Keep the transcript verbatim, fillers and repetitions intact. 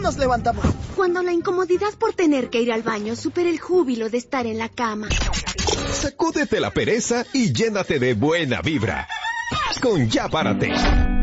nos levantamos? Cuando la incomodidad por tener que ir al baño supera el júbilo de estar en la cama. Sacúdete la pereza y llénate de buena vibra. Con Ya Párate.